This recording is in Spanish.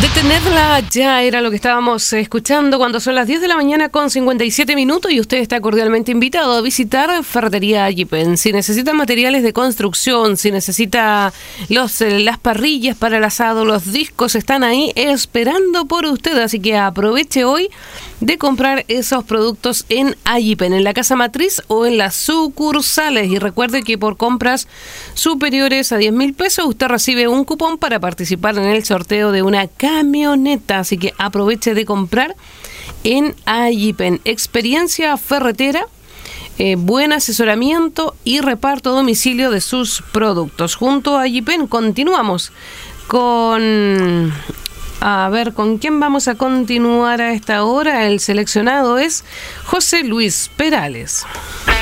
Detenerla ya era lo que estábamos escuchando cuando son las 10 de la mañana con 57 minutos y usted está cordialmente invitado a visitar Ferretería Aggipen. Si necesita materiales de construcción, si necesita las parrillas para el asado, los discos están ahí esperando por usted, así que aproveche hoy de comprar esos productos en Aggipen, en la casa matriz o en las sucursales. Y recuerde que por compras superiores a 10.000 pesos usted recibe un cupón para participar en el sorteo de una camioneta, así que aproveche de comprar en Aggipen. Experiencia ferretera, buen asesoramiento y reparto a domicilio de sus productos. Junto a Aggipen continuamos con... A ver, ¿con quién vamos a continuar a esta hora? El seleccionado es José Luis Perales.